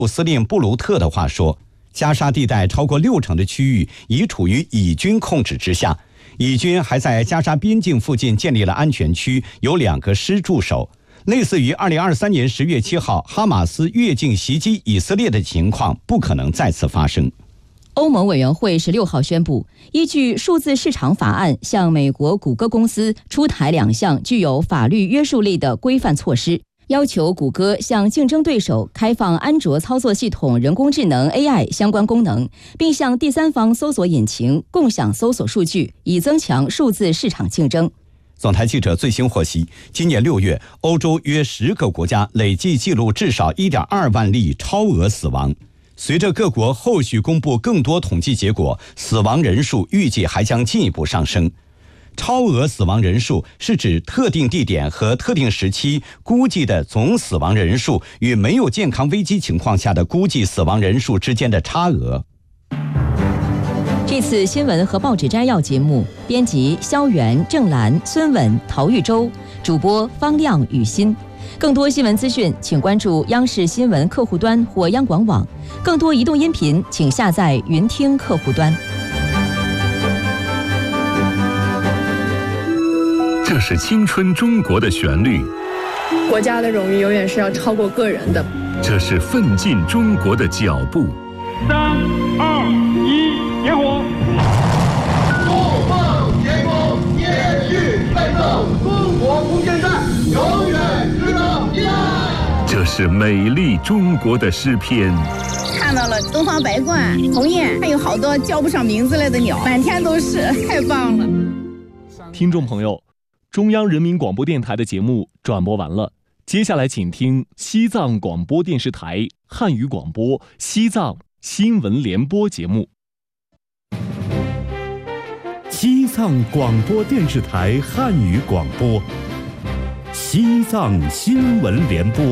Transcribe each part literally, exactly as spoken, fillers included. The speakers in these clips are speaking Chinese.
副司令布卢特的话说，加沙地带超过六成的区域已处于以军控制之下，以军还在加沙边境附近建立了安全区，有两个师驻守。类似于二零二三年十月七号哈马斯越境袭击以色列的情况不可能再次发生。 欧盟委员会十六号宣布，依据数字市场法案，向美国谷歌公司出台两项具有法律约束力的规范措施，要求谷歌向竞争对手开放安卓操作系统人工智能 A I 相关功能，并向第三方搜索引擎共享搜索数据，以增强数字市场竞争。 总台记者最新获悉，今年六月，欧洲约十个国家累计记录至少 一点二万例超额死亡。随着各国后续公布更多统计结果，死亡人数预计还将进一步上升。超额死亡人数是指特定地点和特定时期估计的总死亡人数与没有健康危机情况下的估计死亡人数之间的差额。 这次新闻和报纸摘要节目，编辑肖元、郑兰、孙稳、陶玉洲，主播方亮、雨欣。更多新闻资讯，请关注央视新闻客户端或央广网。更多移动音频，请下载云听客户端。 这是青春中国的旋律， 国家的荣誉永远是要超过个人的。 这是奋进中国的脚步。 三二一，点火！ 怒放天空，延续奋斗，中国空间站永远值得依赖。 这是美丽中国的诗篇。 看到了东方白鹳、鸿雁，还有好多叫不上名字来的鸟，满天都是，太棒了。 听众朋友，中央人民广播电台的节目转播完了，接下来请听西藏广播电视台汉语广播西藏新闻联播节目。 西藏广播电视台汉语广播，西藏新闻联播。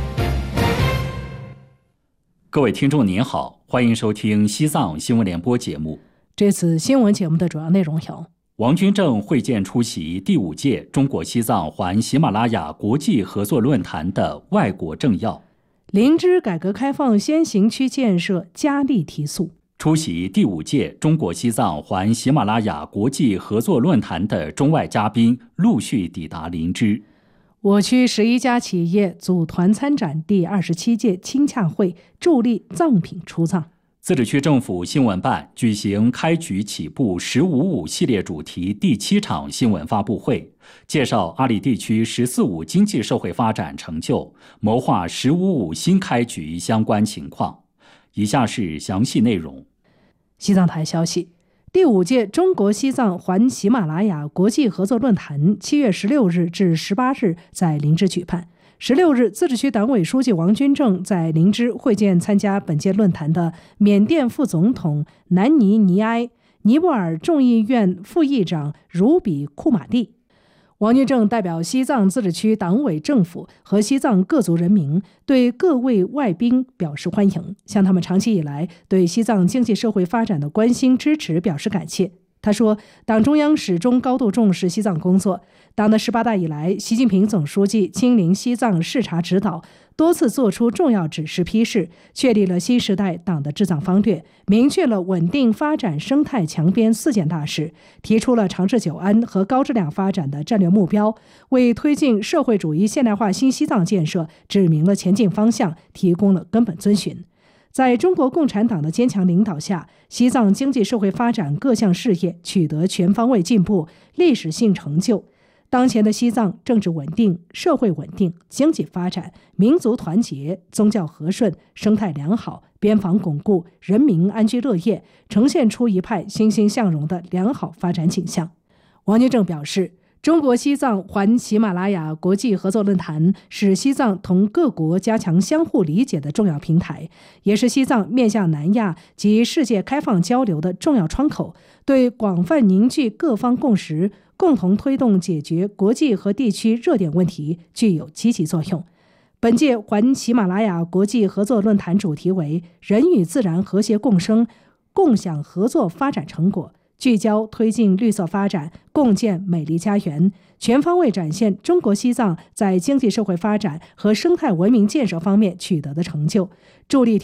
各位听众您好，欢迎收听西藏新闻联播节目。 这次新闻节目的主要内容有： 王军正会见出席第五届中国西藏环喜马拉雅国际合作论坛的外国政要； 林芝改革开放先行区建设加力提速； 出席第五届中国西藏环喜马拉雅国际合作论坛的中外嘉宾陆续抵达林芝。 我区十一家企业组团参展第二十七届亲洽会，助力藏品出藏。 自治区政府新闻办举行开局起步十五五系列主题第七场新闻发布会，介绍阿里地区十四五经济社会发展成就，谋划十五五新开局相关情况。以下是详细内容。 西藏台消息，第五届中国西藏环喜马拉雅国际合作论坛七月十六日至十八日在林芝举办。十六日，自治区党委书记王军正在林芝会见参加本届论坛的缅甸副总统南尼尼埃、尼泊尔众议院副议长茹比库马蒂。王军正代表西藏自治区党委政府和西藏各族人民对各位外宾表示欢迎，向他们长期以来对西藏经济社会发展的关心支持表示感谢。他说，党中央始终高度重视西藏工作，党的十八大以来，习近平总书记亲临西藏视察指导，多次作出重要指示批示，确立了新时代党的治藏方略，明确了稳定发展生态强边四件大事，提出了长治久安和高质量发展的战略目标，为推进社会主义现代化新西藏建设指明了前进方向，提供了根本遵循。在中国共产党的坚强领导下，西藏经济社会发展各项事业取得全方位进步、历史性成就。当前的西藏政治稳定、社会稳定、经济发展、民族团结、宗教和顺、生态良好、边防巩固、人民安居乐业，呈现出一派欣欣向荣的良好发展景象。王军正表示，中国西藏环喜马拉雅国际合作论坛是西藏同各国加强相互理解的重要平台，也是西藏面向南亚及世界开放交流的重要窗口，对广泛凝聚各方共识，共同推动解决国际和地区热点问题具有积极作用。本届环喜马拉雅国际合作论坛主题为人与自然和谐共生，共享合作发展成果，聚焦推进绿色发展，共建美丽家园，全方位展现中国西藏在经济社会发展和生态文明建设方面取得的成就，助力提